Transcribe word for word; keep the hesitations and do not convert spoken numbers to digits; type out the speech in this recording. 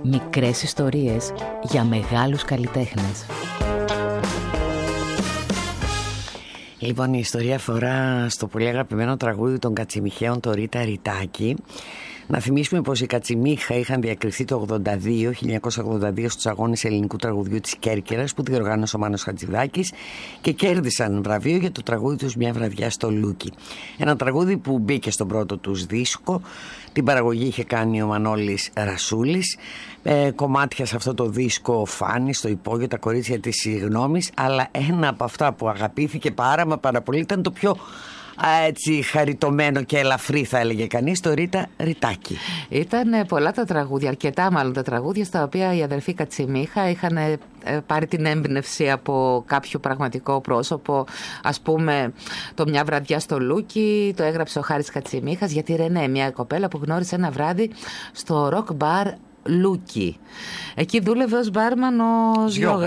Μικρές ιστορίες για μεγάλους καλλιτέχνες. Λοιπόν, η ιστορία αφορά στο πολύ αγαπημένο τραγούδι των Κατσιμιχαίων, το Ρίτα Ριτάκι. Να θυμίσουμε πως οι Κατσιμίχα είχαν διακριθεί το ογδόντα δύο, χίλια εννιακόσια ογδόντα δύο στους αγώνες ελληνικού τραγουδιού της Κέρκυρας που διοργάνωσε ο Μάνος Χατζηδάκης και κέρδισαν βραβείο για το τραγούδι τους «Μια βραδιά στο Λούκι». Ένα τραγούδι που μπήκε στον πρώτο τους δίσκο. Την παραγωγή είχε κάνει ο Μανώλης Ρασούλης. Ε, κομμάτια σε αυτό το δίσκο ο Φάνης, το Υπόγειο, τα κορίτσια της Συγγνώμης. Αλλά ένα από αυτά που αγαπήθηκε πάρα μα πάρα πολύ ήταν το πιο έτσι χαριτωμένο και ελαφρύ, θα έλεγε κανείς, το Ρίτα Ριτάκι. Ήταν πολλά τα τραγούδια, αρκετά μάλλον τα τραγούδια, στα οποία οι αδερφοί Κατσιμίχα είχαν πάρει την έμπνευση από κάποιο πραγματικό πρόσωπο. Ας πούμε, το «Μια βραδιά στο Λούκι» το έγραψε ο Χάρης Κατσιμίχας για τη Ρενέ, μια κοπέλα που γνώρισε ένα βράδυ στο ροκ μπαρ Λούκι. Εκεί δούλευε ως μπάρμαν ο Ζιώγας.